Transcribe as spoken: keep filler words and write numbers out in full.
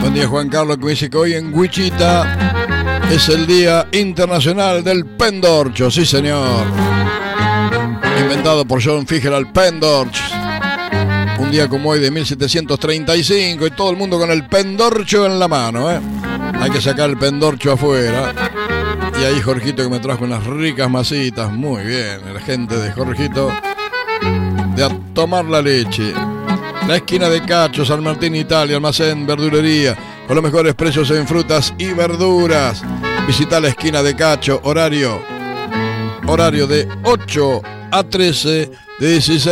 Buen día, Juan Carlos, que me dice que hoy en Wichita es el Día Internacional del Pendorcho. Sí, señor. Inventado por John Fitzgerald Pendorch. Un día como hoy de mil setecientos treinta y cinco y todo el mundo con el pendorcho en la mano, ¿eh? Hay que sacar el pendorcho afuera. Y ahí Jorgito que me trajo unas ricas masitas. Muy bien, la gente de Jorgito. De a tomar la leche. La esquina de Cacho, San Martín, Italia, almacén, verdulería, con los mejores precios en frutas y verduras. Visita la esquina de Cacho, horario, horario de ocho a trece, de dieciséis